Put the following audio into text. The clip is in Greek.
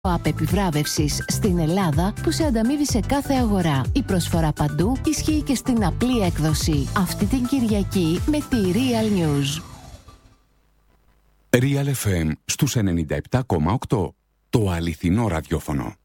app επιβράβευσης στην Ελλάδα που σε ανταμείβει σε κάθε αγορά. Η προσφορά παντού ισχύει και στην απλή έκδοση. Αυτή την Κυριακή με τη Real News. Real FM στους 97,8. Το αληθινό ραδιόφωνο.